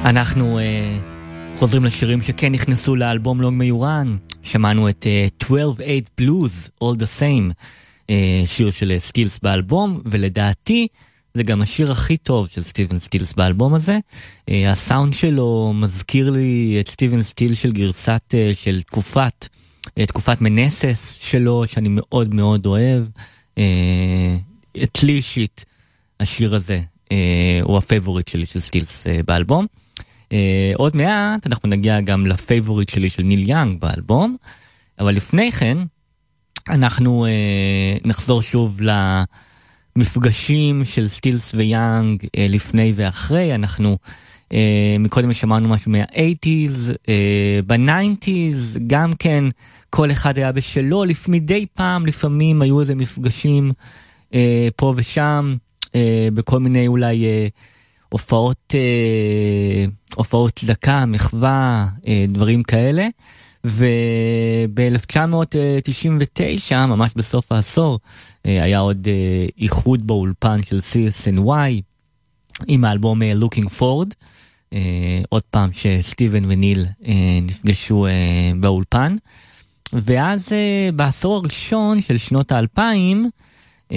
אנחנו חוזרים לשירים שכן נכנסו לאלבום לונג מיורן. שמענו את 12-8 Blues, All the Same, שיר של סטילס באלבום, ולדעתי זה גם השיר הכי טוב של סטיבן סטילס באלבום הזה. הסאונד שלו מזכיר לי את סטיבן סטיל של גרסת, של תקופת מנסס שלו, שאני מאוד מאוד אוהב. אצלי אישית השיר הזה הוא הפייבוריט שלי של סטילס באלבום. עוד מעט אנחנו נגיע גם לפייבוריט שלי של ניל יאנג באלבום, אבל לפני כן אנחנו נחזור שוב למפגשים של סטילס ויאנג לפני ואחרי. אנחנו מקודם שמענו משהו מה-80s, ב-90s גם כן כל אחד היה בשלו, מדי פעם לפעמים היו איזה מפגשים פה ושם, בכל מיני אולי הופעות צדקה, מחווה, דברים כאלה. וב-1999, ממש בסוף העשור, היה עוד איחוד באולפן של CSNY עם האלבום Looking Forward, עוד פעם שסטיבן וניל נפגשו באולפן. ואז בעשור הראשון של שנות ה-2000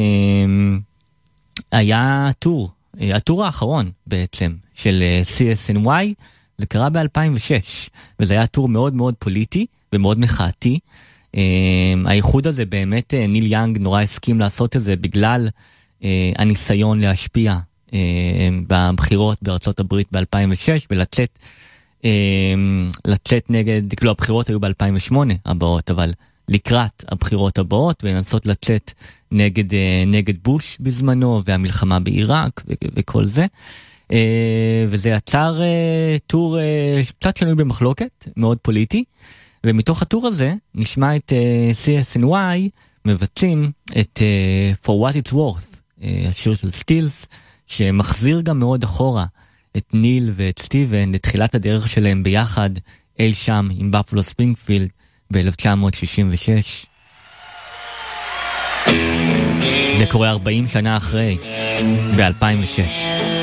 היה הטור האחרון בעצם של CSNY, זה קרה ב-2006, וזה היה טור מאוד מאוד פוליטי ומאוד מחאתי. האיחוד הזה באמת, ניל יאנג נורא הסכים לעשות את זה בגלל הניסיון להשפיע בבחירות בארצות הברית ב-2006, ולצאת נגד, כאילו הבחירות היו ב-2008 הבאות, אבל לקראת הבחירות הבאות, ולנסות לצאת נגד בוש בזמנו, והמלחמה בעיראק וכל זה. וזה יצר טור קצת שנוי במחלוקת, מאוד פוליטי, ומתוך הטור הזה נשמע את CSNY מבצעים את For What It's Worth, השיר של סטילס, שמחזיר גם מאוד אחורה את ניל ואת סטיבן לתחילת הדרך שלהם ביחד אי שם עם בפלו ספרינגפילד ב-1966. זה קורה 40 שנה אחרי, ב-2006.